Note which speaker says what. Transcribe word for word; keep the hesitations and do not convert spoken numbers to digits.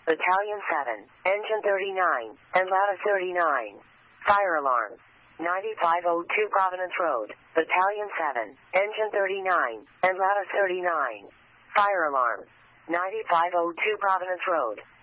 Speaker 1: Battalion seven, Engine thirty-nine, and Ladder thirty-nine. Fire alarm. ninety-five oh two Providence Road, Battalion seven, Engine thirty-nine, and Ladder thirty-nine. Fire alarm. ninety-five oh two Providence Road,